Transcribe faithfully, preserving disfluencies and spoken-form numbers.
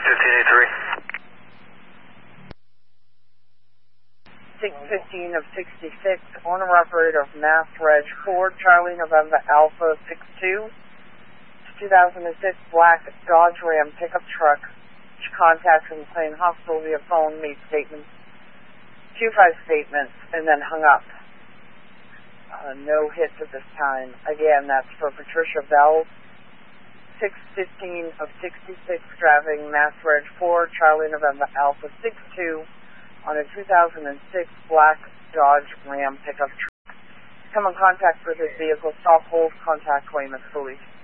fifteen eighty-three. six fifteen of sixty-six, owner operator of Mass Reg Ford, Charlie November Alpha six two, two thousand six black Dodge Ram pickup truck. She contacts McLean Hospital via phone, made statements, Q five statements, and then hung up. Uh, no hits at this time. Again, that's for Patricia Bell, six fifteen of sixty-six, driving Mass Reg Ford, Charlie November Alpha six two, on a two thousand six black Dodge Ram pickup truck. Come in contact with this vehicle, stop, hold, contact Weymouth Police.